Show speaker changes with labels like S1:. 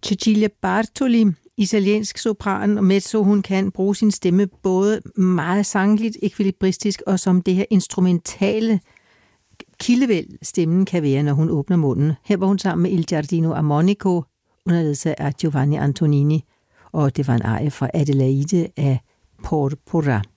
S1: Cecilia Bartoli, italiensk sopran og mezzo, hun kan bruge sin stemme både meget sangligt, ekvilibristisk og som det her instrumentale kildevæld, stemmen kan være, når hun åbner munden. Her var hun sammen med Il Giardino Armonico under ledelse af Giovanni Antonini, og det var en arie fra Adelaide af Porpora.